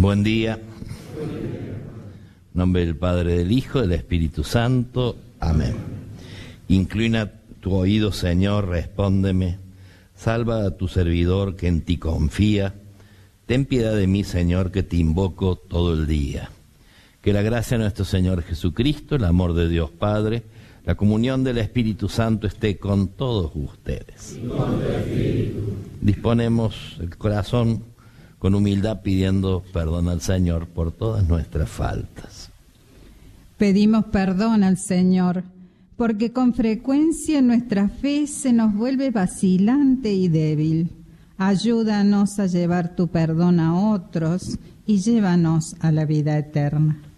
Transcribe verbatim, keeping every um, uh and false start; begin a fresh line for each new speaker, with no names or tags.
Buen día. En nombre del Padre, del Hijo, del Espíritu Santo. Amén. Inclina tu oído, Señor, respóndeme. Salva a tu servidor que en ti confía. Ten piedad de mí, Señor, que te invoco todo el día. Que la gracia de nuestro Señor Jesucristo, el amor de Dios Padre, la comunión del Espíritu Santo esté con todos ustedes.
Y con tu espíritu.
Disponemos el corazón con humildad pidiendo perdón al Señor por todas nuestras faltas.
Pedimos perdón al Señor, porque con frecuencia nuestra fe se nos vuelve vacilante y débil. Ayúdanos a llevar tu perdón a otros y llévanos a la vida eterna.